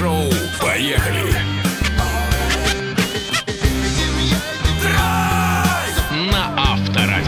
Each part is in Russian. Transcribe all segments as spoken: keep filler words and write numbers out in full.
Драйв-шоу. Поехали! Драйв! На Авторадио.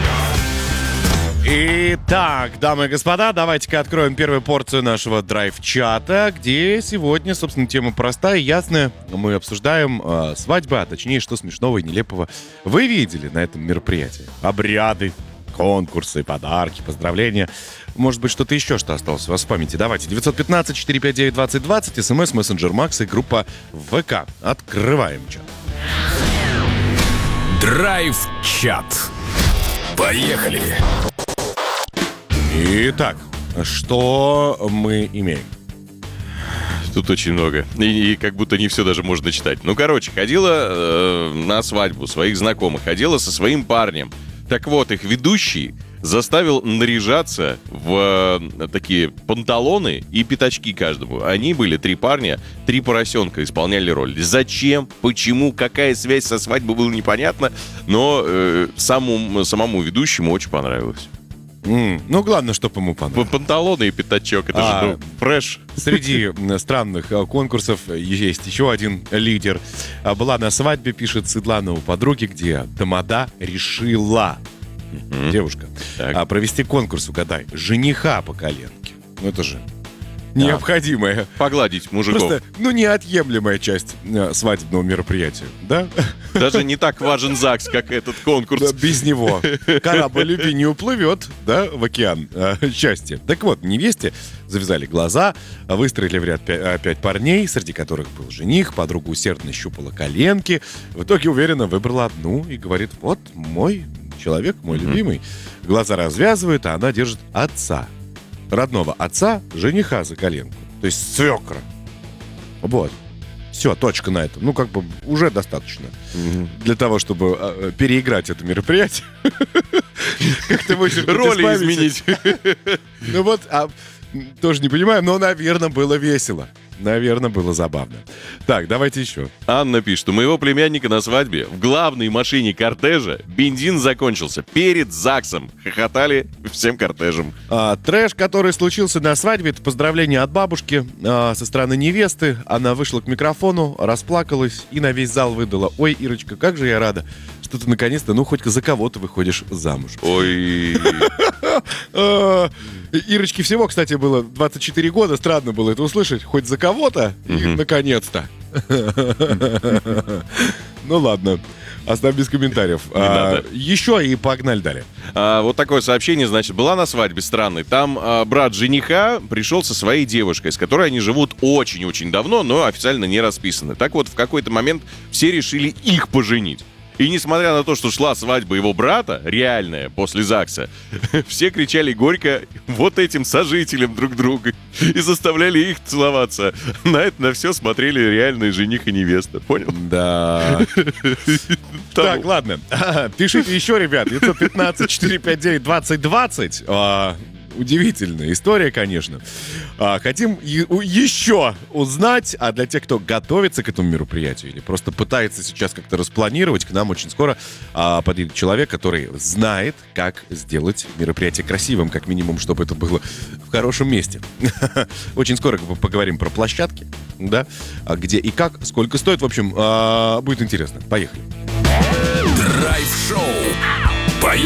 Итак, дамы и господа, давайте-ка откроем первую порцию нашего драйв-чата, где сегодня, собственно, тема простая и ясная. Мы обсуждаем э, свадьбы, а точнее, что смешного и нелепого вы видели на этом мероприятии. Обряды, конкурсы, подарки, поздравления. Может быть, что-то еще, что осталось у вас в памяти. Давайте, девять один пять четыре пять девять двадцать двадцать, смс, мессенджер Макс и группа ВК. Открываем чат. Драйв-чат. Поехали! Итак, что мы имеем? Тут очень много. И, и как будто не все даже можно читать. Ну, короче, ходила э, на свадьбу своих знакомых. Ходила со своим парнем. Так вот, их ведущий заставил наряжаться в э, такие панталоны и пятачки каждому. Они были три парня, три поросенка исполняли роль. Зачем, почему, какая связь со свадьбой, было непонятно. Но э, самому, самому ведущему очень понравилось. Mm, ну, главное, чтобы ему понравилось. Панталоны и пятачок, это А, же ну, фреш. Среди странных э, конкурсов есть еще один лидер. А, Была на свадьбе, пишет Светлана, у подруги, где тамада решила, Мгм. девушка, Так. а, провести конкурс, угадай, жениха по коленке. Ну, это же необходимая, Погладить мужиков. просто, ну, неотъемлемая часть э, свадебного мероприятия, да? Даже не так важен ЗАГС, как этот конкурс. Да, без него корабль любви не уплывет, да, в океан э, счастья. Так вот, невесте завязали глаза, выстроили в ряд пя- пять парней, среди которых был жених, подруга усердно щупала коленки, в итоге уверенно выбрала одну и говорит: вот мой человек, мой Мгм. любимый. Глаза развязывают, а она держит отца, родного отца, жениха за коленку, то есть свекра. Вот. Все, точка на этом. Ну, как бы уже достаточно Мгм. для того, чтобы э, переиграть это мероприятие. Как-то вычеркнуть из Роли памяти. изменить. Ну вот, а, м, тоже не понимаю, но, наверное, было весело. Наверное, было забавно. Так, давайте еще. Анна пишет, у моего племянника на свадьбе в главной машине кортежа бензин закончился перед ЗАГСом. Хохотали всем кортежем. А, трэш, который случился на свадьбе, это поздравление от бабушки а, со стороны невесты. Она вышла к микрофону, расплакалась и на весь зал выдала: ой, Ирочка, как же я рада, что ты наконец-то, ну, хоть за кого-то выходишь замуж. Ой, А, Ирочке всего, кстати, было двадцать четыре года. Странно было это услышать. Хоть за кого-то, и Мгм. наконец-то. Ну ладно, оставь без комментариев. А, надо. Еще и погнали далее. А, вот такое сообщение, значит, была на свадьбе странной. Там а, брат жениха пришел со своей девушкой, с которой они живут очень-очень давно, но официально не расписаны. Так вот, в какой-то момент все решили их поженить. И несмотря на то, что шла свадьба его брата, реальная, после ЗАГСа, все кричали горько вот этим сожителям друг друга и заставляли их целоваться. На это на все смотрели реальные жених и невеста. Понял? Да. Так, ладно. Пишите еще, ребят. девять один пять четыре пять девять двадцать двадцать. А, Удивительная история, конечно. А, Хотим е- у- еще узнать, а для тех, кто готовится к этому мероприятию или просто пытается сейчас как-то распланировать, к нам очень скоро а, подъедет человек, который знает, как сделать мероприятие красивым, как минимум, чтобы это было в хорошем месте. Очень скоро мы поговорим про площадки, да, а где и как, сколько стоит. В общем, а, будет интересно. Поехали. Драйв-шоу. Поехали!